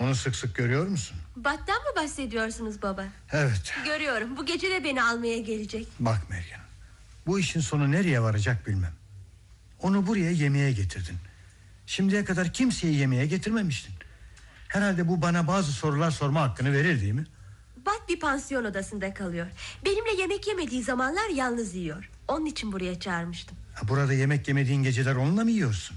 Onu sık sık görüyor musun? Bat'tan mı bahsediyorsunuz baba? Evet. Görüyorum, bu gece de beni almaya gelecek. Bak Meryem, bu işin sonu nereye varacak bilmem. Onu buraya yemeğe getirdin. Şimdiye kadar kimseyi yemeğe getirmemiştin. Herhalde bu bana bazı sorular sorma hakkını verir değil mi? Bat bir pansiyon odasında kalıyor. Benimle yemek yemediği zamanlar yalnız yiyor. Onun için buraya çağırmıştım. Burada yemek yemediğin geceler onunla mı yiyorsun?